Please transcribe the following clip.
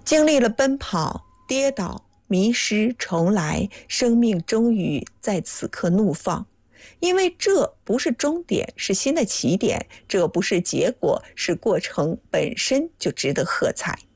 经历了奔跑、跌倒、迷失、重来，生命终于在此刻怒放。因为这不是终点，是新的起点；这不是结果，是过程本身就值得喝彩。